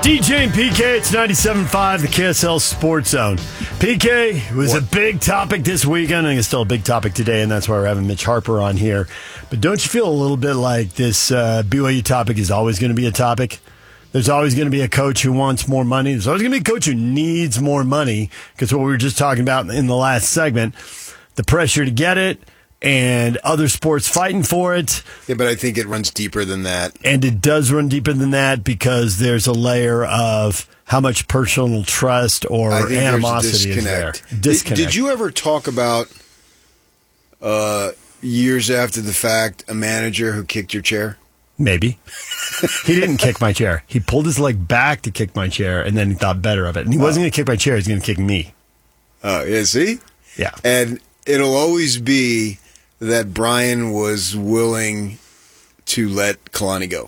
DJ and PK, it's 97.5, the KSL Sports Zone. PK, it was a big topic this weekend. I think it's still a big topic today, and that's why we're having Mitch Harper on here. But don't you feel a little bit like this BYU topic is always going to be a topic? There's always going to be a coach who wants more money. There's always going to be a coach who needs more money, because what we were just talking about in the last segment, the pressure to get it, and other sports fighting for it. Yeah, but I think it runs deeper than that. And it does run deeper than that because there's a layer of how much personal trust or animosity is there. Disconnect. Did you ever talk about years after the fact a manager who kicked your chair? Maybe. He didn't kick my chair. He pulled his leg back to kick my chair, and then he thought better of it. And he wasn't going to kick my chair. He was going to kick me. Oh, yeah, see? Yeah. And it'll always be that Brian was willing to let Kalani go.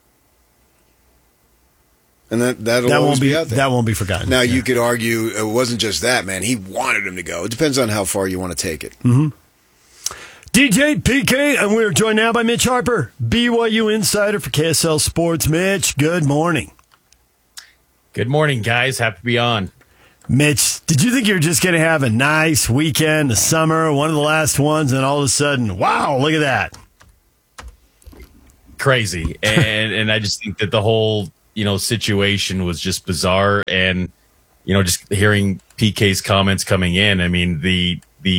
And that'll always be out there. That won't be forgotten. Now, you could argue it wasn't just that, man. He wanted him to go. It depends on how far you want to take it. Mm-hmm. DJ, PK, and we're joined now by Mitch Harper, BYU insider for KSL Sports. Mitch, good morning. Good morning, guys. Happy to be on. Mitch, did you think you were just going to have a nice weekend, a summer, one of the last ones, and all of a sudden, wow, look at that. Crazy. And I just think that the whole, situation was just bizarre. And, just hearing PK's comments coming in, I mean, the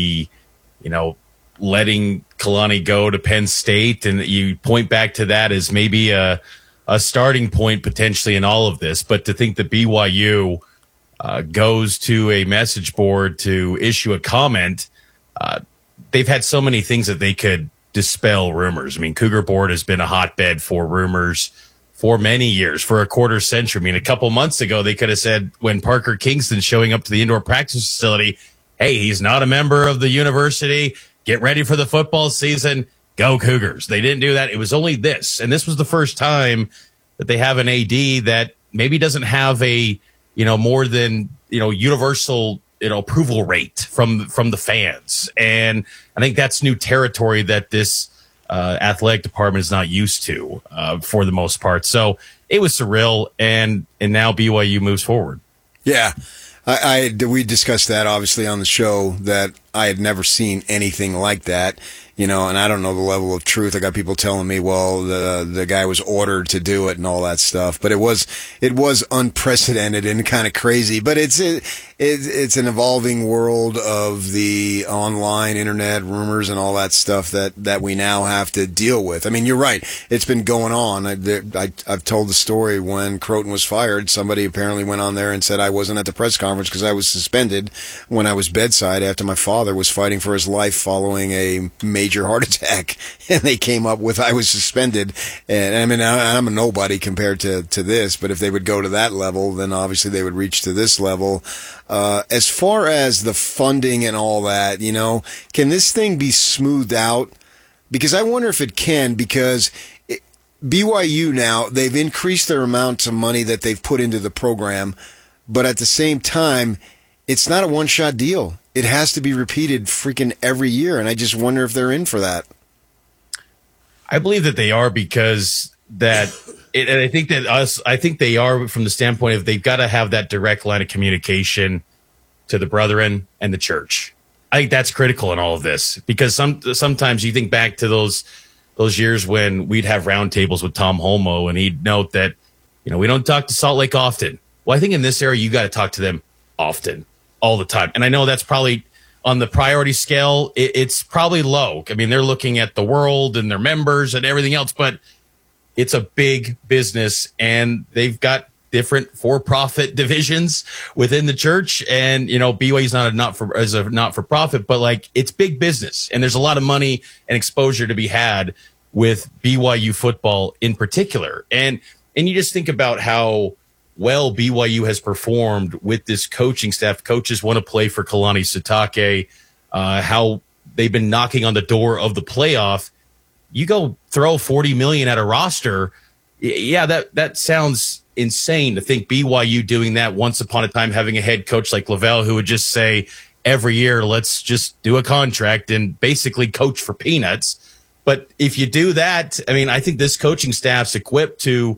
letting Kalani go to Penn State, and you point back to that as maybe a starting point potentially in all of this. But to think that BYU goes to a message board to issue a comment, they've had so many things that they could dispel rumors. I mean, Cougar Board has been a hotbed for rumors for many years, for a quarter century. I mean, a couple months ago, they could have said when Parker Kingston's showing up to the indoor practice facility, hey, he's not a member of the university. Get ready for the football season. Go Cougars. They didn't do that. It was only this. And this was the first time that they have an AD that maybe doesn't have a more than, universal, approval rate from the fans. And I think that's new territory that this athletic department is not used to for the most part. So it was surreal. And now BYU moves forward. Yeah. We discussed that obviously on the show, that I had never seen anything like that. And I don't know the level of truth. I got people telling me, well, the guy was ordered to do it and all that stuff. But it was unprecedented and kind of crazy. But it's an evolving world of the online internet rumors and all that stuff that we now have to deal with. I mean, you're right. It's been going on. I've told the story when Croton was fired. Somebody apparently went on there and said I wasn't at the press conference because I was suspended when I was bedside after my father was fighting for his life following a major heart attack, and they came up with I was suspended. And I mean, I'm a nobody compared to this, but if they would go to that level, then obviously they would reach to this level. As far as the funding and all that, can this thing be smoothed out? Because I wonder if it can, because BYU now, they've increased their amount of money that they've put into the program, but at the same time, it's not a one-shot deal. It has to be repeated freaking every year, and I just wonder if they're in for that. I believe that they are, because and I think they are from the standpoint of they've got to have that direct line of communication to the brethren and the church. I think that's critical in all of this, because sometimes you think back to those years when we'd have roundtables with Tom Holmoe, and he'd note that we don't talk to Salt Lake often. Well, I think in this area you got to talk to them often, all the time. And I know that's probably on the priority scale, it's probably low. I mean, they're looking at the world and their members and everything else, but it's a big business, and they've got different for-profit divisions within the church. And, BYU is not a not-for-profit, but it's big business, and there's a lot of money and exposure to be had with BYU football in particular. And you just think about how well BYU has performed with this coaching staff. Coaches want to play for Kalani Sitake, how they've been knocking on the door of the playoff. You go throw $40 million at a roster. Yeah, that sounds insane to think BYU doing that once upon a time, having a head coach like Lavelle who would just say every year, let's just do a contract and basically coach for peanuts. But if you do that, I mean, I think this coaching staff's equipped to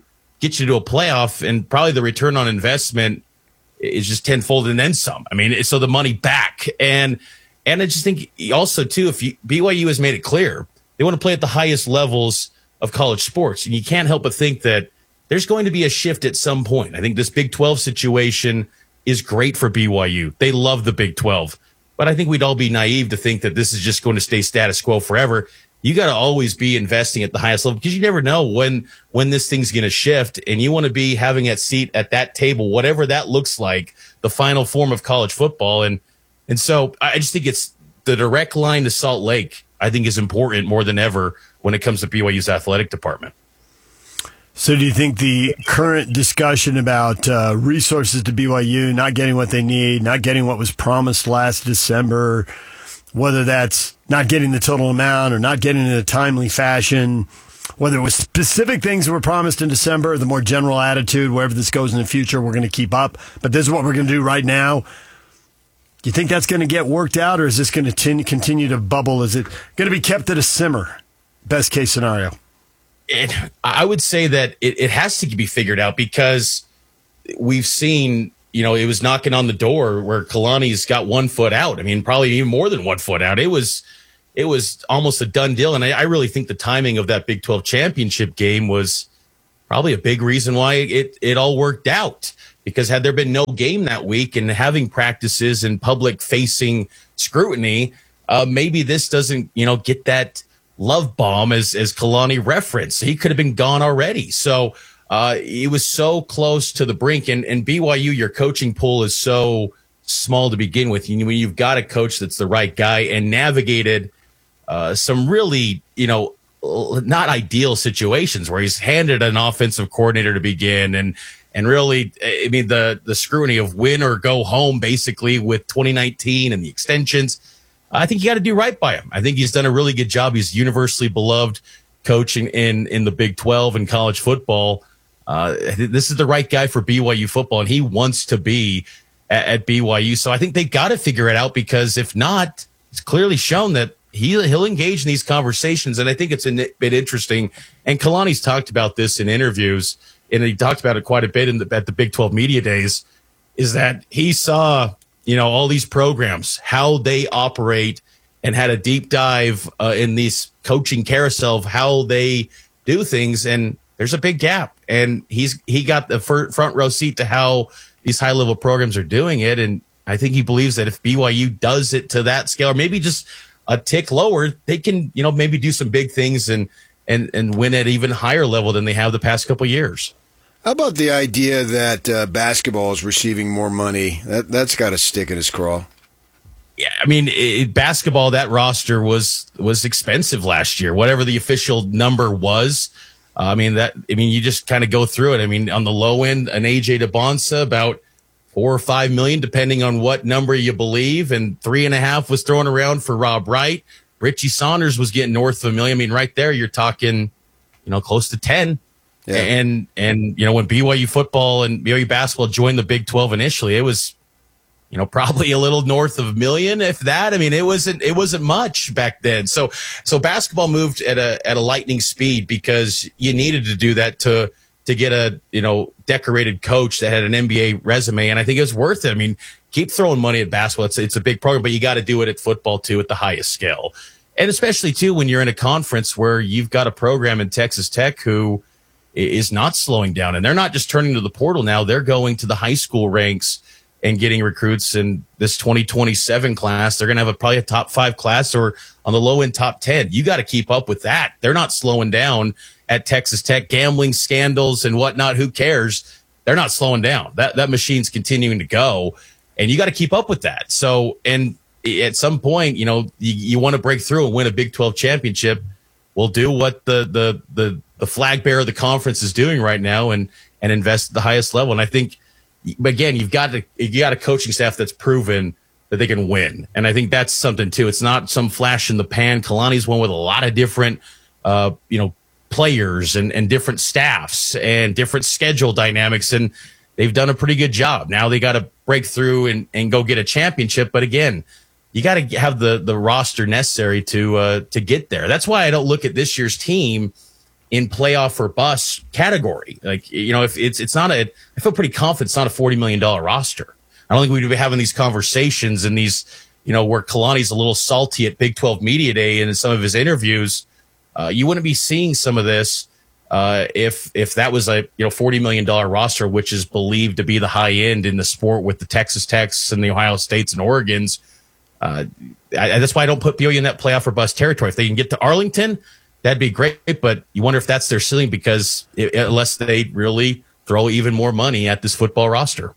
get you to a playoff, and probably the return on investment is just tenfold and then some. I mean, so the money back. And I just think also, too, BYU has made it clear they want to play at the highest levels of college sports. And you can't help but think that there's going to be a shift at some point. I think this Big 12 situation is great for BYU. They love the Big 12. But I think we'd all be naive to think that this is just going to stay status quo forever. You got to always be investing at the highest level because you never know when this thing's going to shift, and you want to be having a seat at that table, whatever that looks like, the final form of college football. And so I just think it's the direct line to Salt Lake, I think, is important more than ever when it comes to BYU's athletic department. So do you think the current discussion about resources to BYU, not getting what they need, not getting what was promised last December, whether that's not getting the total amount or not getting it in a timely fashion, whether it was specific things that were promised in December, or the more general attitude, wherever this goes in the future, we're going to keep up, but this is what we're going to do right now. Do you think that's going to get worked out, or is this going to continue to bubble? Is it going to be kept at a simmer, best case scenario? I would say that it has to be figured out because we've seen, it was knocking on the door where Kalani's got 1 foot out. I mean, probably even more than 1 foot out. It was almost a done deal. And I really think the timing of that Big 12 championship game was probably a big reason why it all worked out. Because had there been no game that week and having practices and public facing scrutiny, maybe this doesn't, get that love bomb as Kalani referenced. He could have been gone already. So it was so close to the brink. And BYU, your coaching pool is so small to begin with. When you've got a coach that's the right guy and navigated some really, not ideal situations where he's handed an offensive coordinator to begin and really, I mean, the scrutiny of win or go home basically with 2019 and the extensions. I think you got to do right by him. I think he's done a really good job. He's universally beloved coaching in the Big 12 and college football. This is the right guy for BYU football, and he wants to be at BYU. So I think they've got to figure it out because if not, it's clearly shown that he'll engage in these conversations. And I think it's a bit interesting. And Kalani's talked about this in interviews, and he talked about it quite a bit at the Big 12 Media Days, is that he saw all these programs, how they operate, and had a deep dive in these coaching carousel of how they do things. And there's a big gap. And he got the front row seat to how these high level programs are doing it. And I think he believes that if BYU does it to that scale, or maybe just a tick lower, they can, maybe do some big things and win at even higher level than they have the past couple of years. How about the idea that basketball is receiving more money? That's got to stick in his craw. Yeah, I mean, basketball, that roster was expensive last year, whatever the official number was. You just kind of go through it. I mean, on the low end, an AJ DeBonsa, about $4 or $5 million, depending on what number you believe, and 3.5 was thrown around for Rob Wright. Richie Saunders was getting north of $1 million. I mean, right there, you're talking, close to 10. Yeah. And when BYU football and BYU basketball joined the Big 12 initially, it was, probably a little north of $1 million, if that. I mean, it wasn't much back then. So basketball moved at a lightning speed because you needed to do that to get a, decorated coach that had an NBA resume. And I think it was worth it. I mean, keep throwing money at basketball. It's a big program, but you got to do it at football too, at the highest scale. And especially too, when you're in a conference where you've got a program in Texas Tech who is not slowing down, and they're not just turning to the portal now. They're going to the high school ranks and getting recruits in this 2027 class. They're going to have probably a top 5 class, or on the low end, top 10. You got to keep up with that. They're not slowing down at Texas Tech. Gambling scandals and whatnot, who cares? They're not slowing down. That machine's continuing to go, and you got to keep up with that. So, and at some point, you want to break through and win a Big 12 championship. We'll do what the flag bearer of the conference is doing right now and invest at the highest level. And I think, again, you got a coaching staff that's proven that they can win. And I think that's something too. It's not some flash in the pan. Kalani's one with a lot of different, players and different staffs and different schedule dynamics. And they've done a pretty good job. Now they got to break through and go get a championship. But again, you got to have the roster necessary to get there. That's why I don't look at this year's team in playoff or bust category. Like, if it's not I feel pretty confident it's not a $40 million roster. I don't think we'd be having these conversations and these, where Kalani's a little salty at Big 12 Media Day and in some of his interviews. You wouldn't be seeing some of this if that was a $40 million roster, which is believed to be the high end in the sport with the Texas Techs and the Ohio States and Oregons. That's why I don't put BYU in that playoff or bust territory. If they can get to Arlington, that'd be great, but you wonder if that's their ceiling because unless they really throw even more money at this football roster.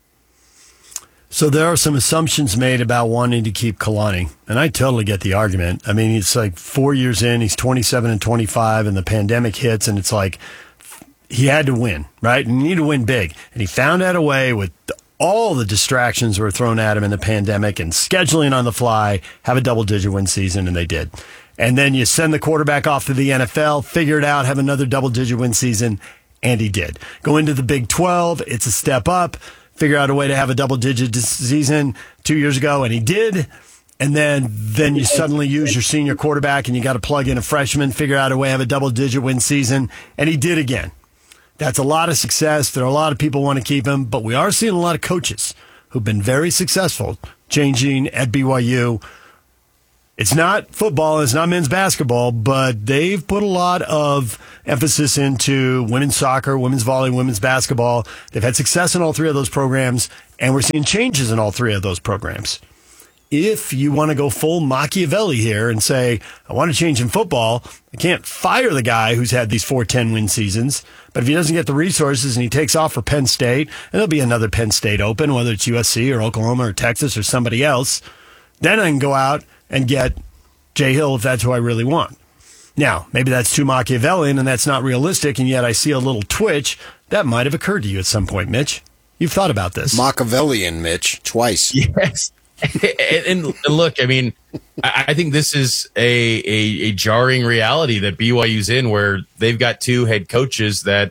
So there are some assumptions made about wanting to keep Kalani, and I totally get the argument. I mean, it's like 4 years in, he's 27 and 25, and the pandemic hits, and it's like he had to win, right? And he needed to win big, and he found out a way with all the distractions were thrown at him in the pandemic and scheduling on the fly, have a double-digit win season, and they did. And then you send the quarterback off to the NFL, figure it out, have another double-digit win season, and he did. Go into the Big 12, it's a step up, figure out a way to have a double-digit season 2 years ago, and he did. And then you suddenly use your senior quarterback, and you got to plug in a freshman, figure out a way to have a double-digit win season, and he did again. That's a lot of success. There are a lot of people who want to keep him, but we are seeing a lot of coaches who've been very successful changing at BYU. It's not football, it's not men's basketball, but they've put a lot of emphasis into women's soccer, women's volley, women's basketball. They've had success in all three of those programs, and we're seeing changes in all three of those programs. If you want to go full Machiavelli here and say, I want to change in football, I can't fire the guy who's had these 4 10-win seasons, but if he doesn't get the resources and he takes off for Penn State, and there'll be another Penn State open, whether it's USC or Oklahoma or Texas or somebody else, then I can go out and get Jay Hill if that's who I really want. Now, maybe that's too Machiavellian and that's not realistic, and yet I see a little twitch. That might have occurred to you at some point, Mitch. You've thought about this. Machiavellian, Mitch, twice. Yes. and look, I mean, I think this is a jarring reality that BYU's in, where they've got 2 head coaches that,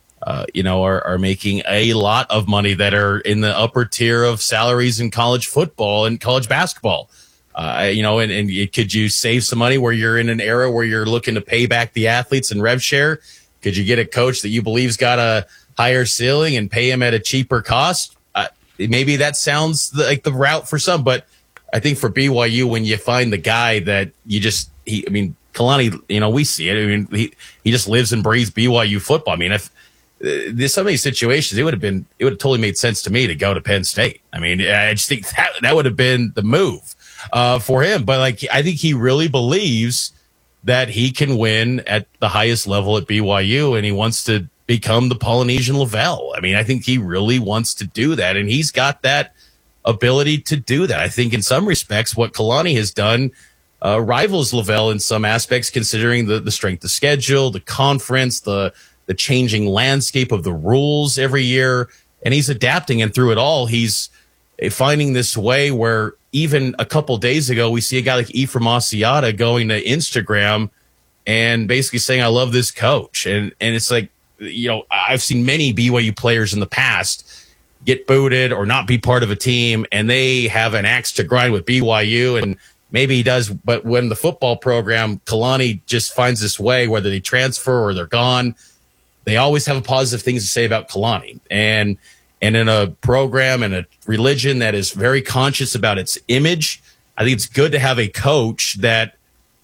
are making a lot of money, that are in the upper tier of salaries in college football and college basketball. And could you save some money where you're in an era where you're looking to pay back the athletes and rev share? Could you get a coach that you believe's got a higher ceiling and pay him at a cheaper cost? Maybe that sounds like the route for some, but I think for BYU, when you find the guy that Kalani, we see it. I mean, he just lives and breathes BYU football. I mean, if there's so many situations, it would have totally made sense to me to go to Penn State. I mean, I just think that would have been the move for him. But I think he really believes that he can win at the highest level at BYU, and he wants to become the Polynesian Lavelle. I mean, I think he really wants to do that, and he's got that ability to do that. I think in some respects, what Kalani has done rivals Lavelle in some aspects, considering the strength of schedule, the conference, the changing landscape of the rules every year, and he's adapting. And through it all, he's finding this way where even a couple days ago, we see a guy like Ephraim Asiata going to Instagram and basically saying, I love this coach. And it's like, I've seen many BYU players in the past get booted or not be part of a team, and they have an axe to grind with BYU, and maybe he does, but when the football program, Kalani just finds this way, whether they transfer or they're gone, they always have positive things to say about Kalani. And in a program and a religion that is very conscious about its image, I think it's good to have a coach that,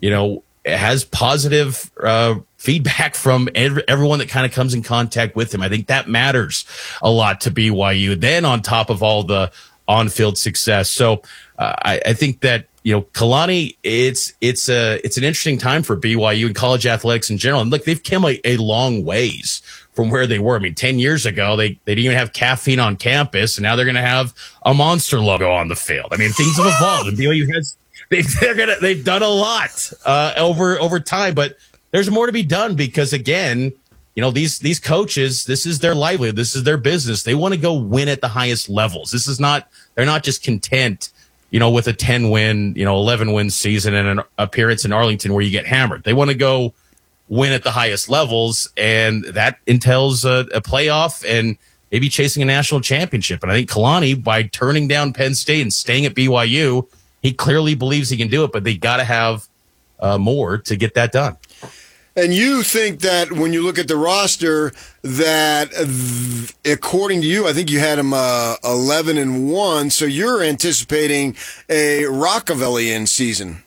has positive feedback from everyone that kind of comes in contact with him. I think that matters a lot to BYU. Then on top of all the on-field success. So I think that, Kalani, it's an interesting time for BYU and college athletics in general. And look, they've come a long ways from where they were. I mean, 10 years ago, they didn't even have caffeine on campus, and now they're going to have a Monster logo on the field. I mean, things have evolved, and BYU has they've done a lot over time, but there's more to be done because, again, these coaches, this is their livelihood, this is their business. They want to go win at the highest levels. They're not just content, with a 10-win, 11-win season and an appearance in Arlington where you get hammered. They want to go win at the highest levels, and that entails a playoff and maybe chasing a national championship. And I think Kalani, by turning down Penn State and staying at BYU, he clearly believes he can do it, but they got to have more to get that done. And you think that when you look at the roster, that according to you, I think you had them 11-1. So you're anticipating a Rockefellian season.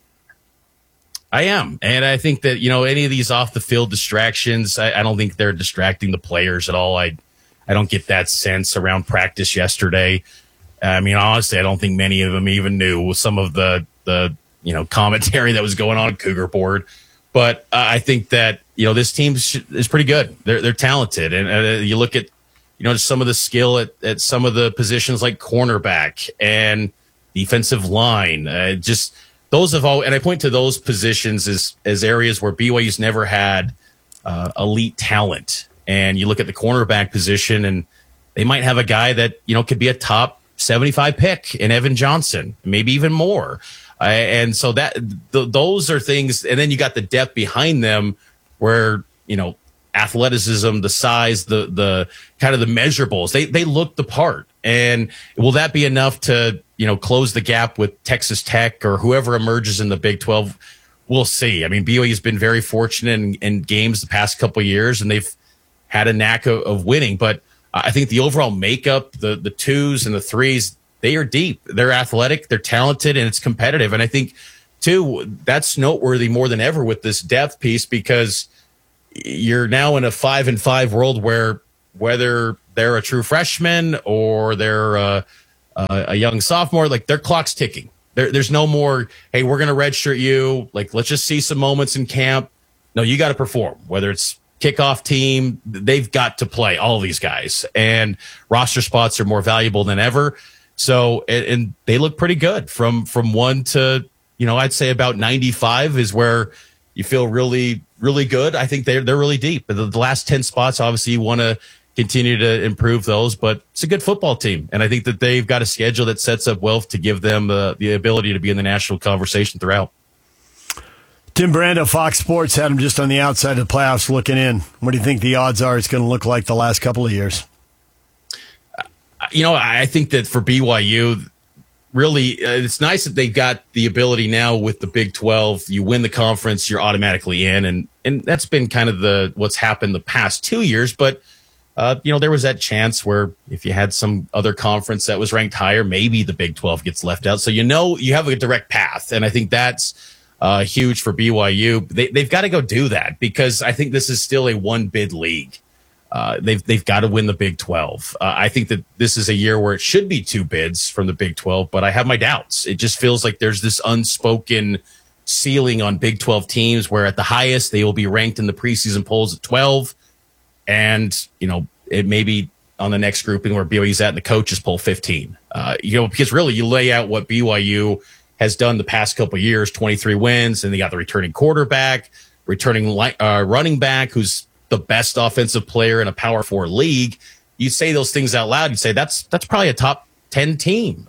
I am. And I think that, any of these off the field distractions, I don't think they're distracting the players at all. I don't get that sense around practice yesterday. I mean, honestly, I don't think many of them even knew some of the commentary that was going on at Cougar Board. But I think that, this team is pretty good. They're talented. And you look at, just some of the skill at some of the positions like cornerback and defensive line. Those have all, and I point to those positions as areas where BYU's never had elite talent. And you look at the cornerback position, and they might have a guy that, could be a top 75 pick in Evan Johnson, maybe even more. And so those are things. And then you got the depth behind them where, athleticism, the size, the kind of the measurables, they look the part. And will that be enough to, close the gap with Texas Tech or whoever emerges in the Big 12? We'll see. I mean, BYU has been very fortunate in games the past couple of years, and they've had a knack of winning. But I think the overall makeup, the twos and the threes, they are deep. They're athletic, they're talented, and it's competitive. And I think, too, that's noteworthy more than ever with this depth piece, because you're now in a 5-5 world where whether they're a true freshman or they're a young sophomore, like their clock's ticking. There's no more, hey, we're going to redshirt you. Like, let's just see some moments in camp. No, you got to perform, whether it's kickoff team, they've got to play, all of these guys. And roster spots are more valuable than ever. So, and they look pretty good from 1 to, I'd say about 95 is where you feel really, really good. I think they're really deep. The last 10 spots, obviously, you want to continue to improve those, but it's a good football team. And I think that they've got a schedule that sets up well to give them the ability to be in the national conversation throughout. Tim Brando, Fox Sports, had him just on the outside of the playoffs looking in. What do you think the odds are it's going to look like the last couple of years? I think that for BYU, really, it's nice that they've got the ability now with the Big 12. You win the conference, you're automatically in. And that's been kind of what's happened the past 2 years. But, there was that chance where if you had some other conference that was ranked higher, maybe the Big 12 gets left out. So, you have a direct path. And I think that's huge for BYU. They've got to go do that, because I think this is still a one-bid league. They've got to win the Big 12. I think that this is a year where it should be 2 bids from the Big 12, but I have my doubts. It just feels like there's this unspoken ceiling on Big 12 teams where at the highest they will be ranked in the preseason polls at 12. And, it may be on the next grouping where BYU's at in the coaches poll 15. Because really you lay out what BYU has done the past couple of years, 23 wins, and they got the returning quarterback, returning running back, who's the best offensive player in a Power 4 league. You say those things out loud, you say that's probably a top 10 team.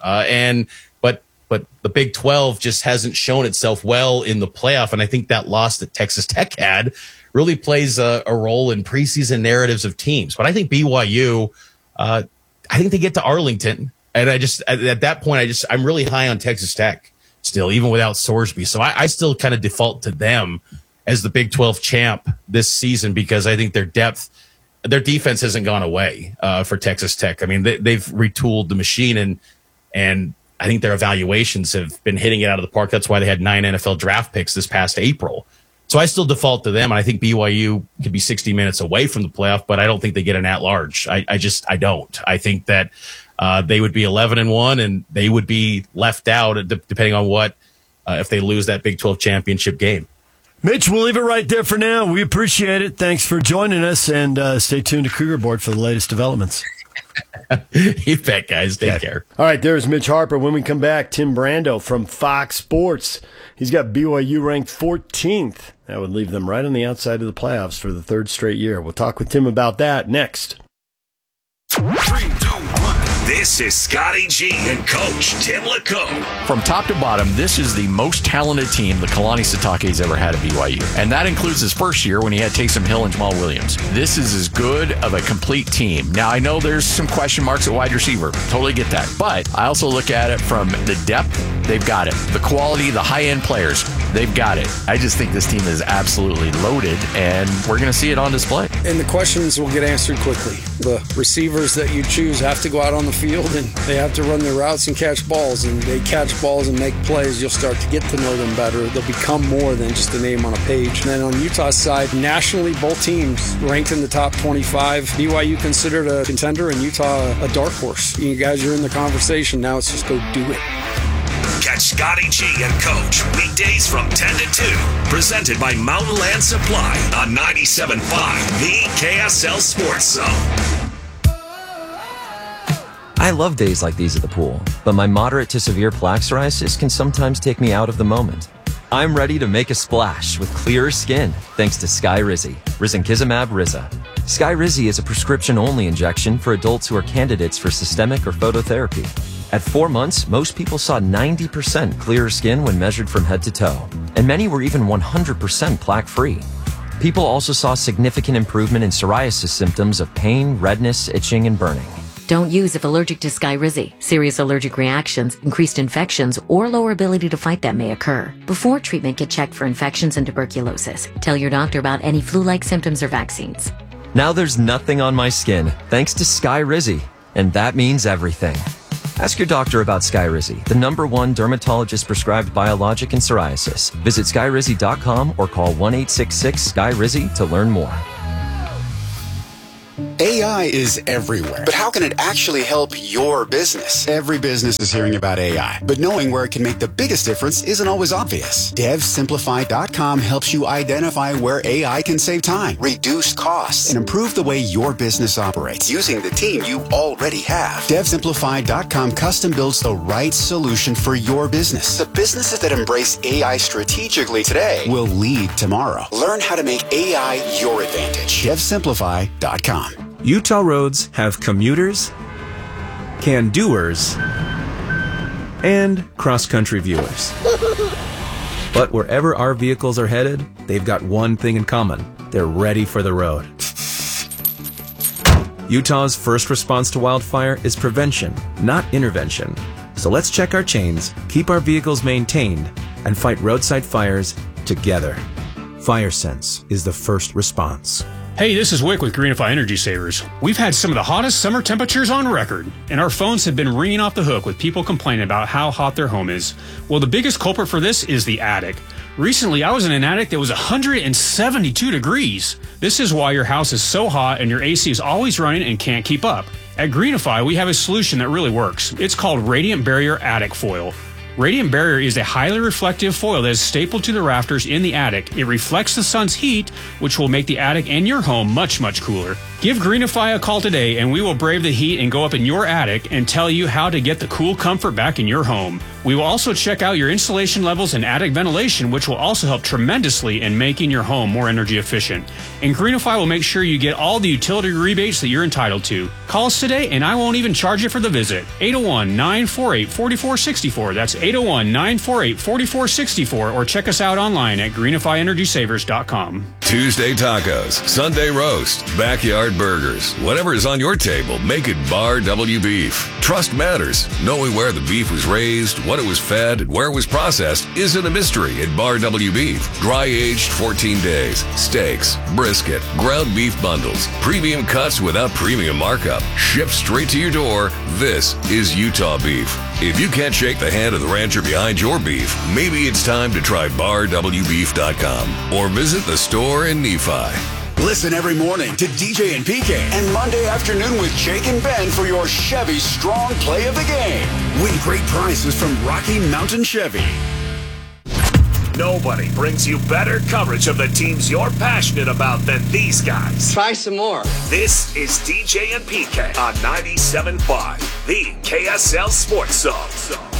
But the Big 12 just hasn't shown itself well in the playoff. And I think that loss that Texas Tech had really plays a role in preseason narratives of teams. But I think BYU, I think they get to Arlington. And at that point, I'm really high on Texas Tech still, even without Sorsby. So I still kind of default to them as the Big 12 champ this season, because I think their defense hasn't gone away for Texas Tech. I mean, they've retooled the machine, and I think their evaluations have been hitting it out of the park. That's why they had 9 NFL draft picks this past April. So I still default to them, and I think BYU could be 60 minutes away from the playoff, but I don't think they get an at-large. I don't. I think that they would be 11-1, and they would be left out depending on what if they lose that Big 12 championship game. Mitch, we'll leave it right there for now. We appreciate it. Thanks for joining us, and stay tuned to Cougar Board for the latest developments. You bet, guys. Take care. All right, there's Mitch Harper. When we come back, Tim Brando from Fox Sports. He's got BYU ranked 14th. That would leave them right on the outside of the playoffs for the 3rd straight year. We'll talk with Tim about that next. 3, 2, 1. This is Scotty G and Coach Tim LaComb. From top to bottom, this is the most talented team that Kalani Sitake's ever had at BYU. And that includes his first year when he had Taysom Hill and Jamal Williams. This is as good of a complete team. Now, I know there's some question marks at wide receiver. Totally get that. But I also look at it from the depth. They've got it. The quality, the high-end players, they've got it. I just think this team is absolutely loaded, and we're going to see it on display. And the questions will get answered quickly. The receivers that you choose have to go out on the field, and they have to run their routes and catch balls, and they catch balls and make plays. You'll start to get to know them better. They'll become more than just a name on a page. And then on Utah's side, nationally, both teams ranked in the top 25. BYU considered a contender, and Utah a dark horse. You guys are in the conversation. Now it's just go do it. Catch Scotty G and Coach weekdays from 10 to 2. Presented by Mountain Land Supply on 97.5, the KSL Sports Zone. I love days like these at the pool, but my moderate to severe plaque psoriasis can sometimes take me out of the moment. I'm ready to make a splash with clearer skin thanks to Skyrizi, Risankizumab Riza. Skyrizi is a prescription-only injection for adults who are candidates for systemic or phototherapy. At 4 months, most people saw 90% clearer skin when measured from head to toe, and many were even 100% plaque-free. People also saw significant improvement in psoriasis symptoms of pain, redness, itching, and burning. Don't use if allergic to Skyrizi. Serious allergic reactions, increased infections, or lower ability to fight them may occur. Before treatment, get checked for infections and tuberculosis. Tell your doctor about any flu-like symptoms or vaccines. Now there's nothing on my skin thanks to Skyrizi, and that means everything. Ask your doctor about Skyrizi, the #1 dermatologist-prescribed biologic in psoriasis. Visit Skyrizi.com or call 1-866-SKY-RIZI to learn more. AI is everywhere, but how can it actually help your business? Every business is hearing about AI, but knowing where it can make the biggest difference isn't always obvious. DevSimplify.com helps you identify where AI can save time, reduce costs, and improve the way your business operates using the team you already have. DevSimplify.com custom builds the right solution for your business. The businesses that embrace AI strategically today will lead tomorrow. Learn how to make AI your advantage. DevSimplify.com. Utah roads have commuters, can-doers, and cross-country viewers. But wherever our vehicles are headed, they've got one thing in common. They're ready for the road. Utah's first response to wildfire is prevention, not intervention. So let's check our chains, keep our vehicles maintained, and fight roadside fires together. FireSense is the first response. Hey, this is Wick with Greenify Energy Savers. We've had some of the hottest summer temperatures on record, and our phones have been ringing off the hook with people complaining about how hot their home is. Well, the biggest culprit for this is the attic. Recently, I was in an attic that was 172 degrees. This is why your house is so hot and your AC is always running and can't keep up. At Greenify, we have a solution that really works. It's called Radiant Barrier Attic Foil. Radiant Barrier is a highly reflective foil that is stapled to the rafters in the attic. It reflects the sun's heat, which will make the attic and your home much, much cooler. Give Greenify a call today and we will brave the heat and go up in your attic and tell you how to get the cool comfort back in your home. We will also check out your insulation levels and attic ventilation, which will also help tremendously in making your home more energy efficient. And Greenify will make sure you get all the utility rebates that you're entitled to. Call us today and I won't even charge you for the visit. 801-948-4464. That's 801-948-4464, or check us out online at greenifyenergysavers.com. Tuesday tacos, Sunday roast, backyard burgers. Whatever is on your table, make it Bar W Beef. Trust matters. Knowing where the beef was raised, what it was fed, and where it was processed isn't a mystery at Bar W Beef. Dry aged 14 days, steaks, brisket, ground beef bundles, premium cuts without premium markup, shipped straight to your door. This is Utah beef. If you can't shake the hand of the rancher behind your beef, maybe it's time to try BarWBeef.com or visit the store in Nephi. Listen every morning to DJ and PK and Monday afternoon with Jake and Ben for your Chevy Strong Play of the Game. Win great prizes from Rocky Mountain Chevy. Nobody brings you better coverage of the teams you're passionate about than these guys. Try some more. This is DJ and PK on 97.5, the KSL Sports Zone.